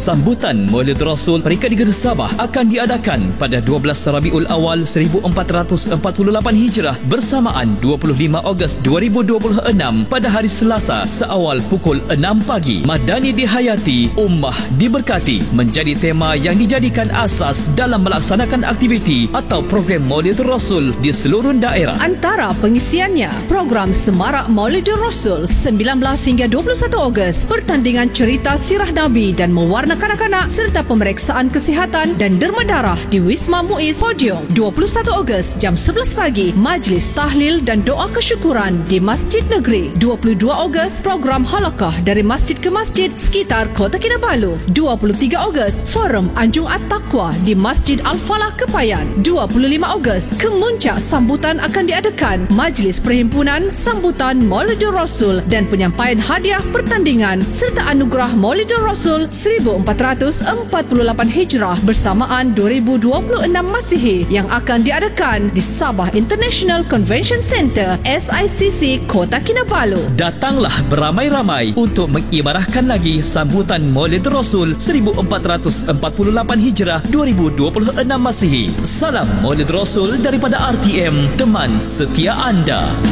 Sambutan Maulid Rasul Peringkat 3 Sabah akan diadakan pada 12 Rabiul Awal 1448 Hijrah bersamaan 25 Ogos 2026 pada hari Selasa seawal pukul 6 pagi. Madani dihayati, ummah diberkati menjadi tema yang dijadikan asas dalam melaksanakan aktiviti atau program Maulid Rasul di seluruh daerah. Antara pengisiannya, program Semarak Maulid Rasul 19 hingga 21 Ogos, pertandingan cerita sirah Nabi dan mewarna kanak-kanak serta pemeriksaan kesihatan dan derma darah di Wisma Muiz Podium. 21 Ogos jam 11 pagi, majlis tahlil dan doa kesyukuran di Masjid Negeri. 22 Ogos, program halakah dari masjid ke masjid sekitar Kota Kinabalu. 23 Ogos, forum Anjung At-Taqwa di Masjid Al-Falah Kepayan. 25 Ogos, kemuncak sambutan akan diadakan majlis perhimpunan sambutan Maulid Rasul dan penyampaian hadiah pertandingan serta anugerah Maulid Rasul 1448 Hijrah bersamaan 2026 Masihi yang akan diadakan di Sabah International Convention Centre SICC Kota Kinabalu. Datanglah beramai-ramai untuk mengibarahkan lagi sambutan Maulid Rasul 1448 Hijrah 2026 Masihi. Salam Maulid Rasul daripada RTM, teman setia anda.